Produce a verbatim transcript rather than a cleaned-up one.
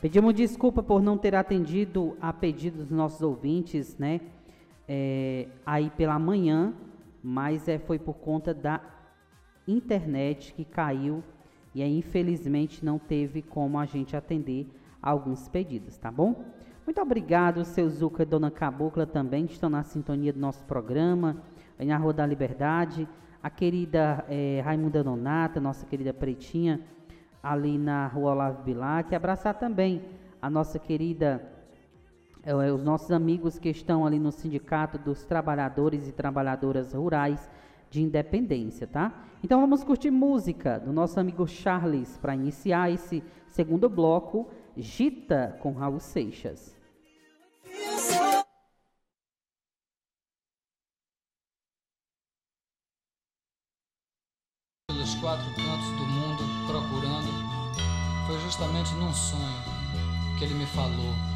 Pedimos desculpa por não ter atendido a pedido dos nossos ouvintes, né? É, aí pela manhã, mas é, foi por conta da internet que caiu e aí infelizmente não teve como a gente atender alguns pedidos, tá bom? Muito obrigado, seu Zuca e Dona Cabocla também, que estão na sintonia do nosso programa, aí na Rua da Liberdade, a querida é, Raimunda Donata, nossa querida Pretinha, ali na Rua Olavo Bilac, abraçar também a nossa querida, é, os nossos amigos que estão ali no Sindicato dos Trabalhadores e Trabalhadoras Rurais de Independência, tá? Então vamos curtir música do nosso amigo Charles para iniciar esse segundo bloco, Gita com Raul Seixas. Pelos quatro cantos do mundo procurando, foi justamente num sonho que ele me falou.